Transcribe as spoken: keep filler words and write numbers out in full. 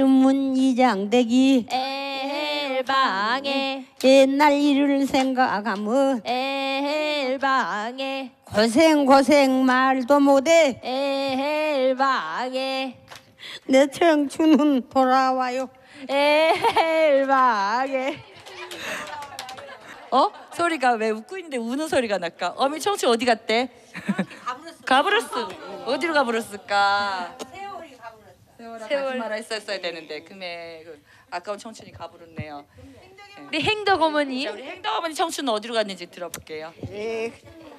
이름은 이장대기 엘방에 옛날 일을 생각하면 엘방에 고생 고생 말도 못해 엘방에 내 청춘은 돌아와요. 엘방에 어? 소리가 왜 웃고 있는데 우는 소리가 날까? 어미 청춘 어디 갔대? 가버렸어. 어디로 가버렸을까? 세월이 가버렸어. 세월아 가지 마라 했었어야 되는데 금에 그 아까운 청춘이 가버렸네요. 우리 행덕 어머니. 자, 우리 행덕 어머니 청춘은 어디로 갔는지 들어볼게요. 예,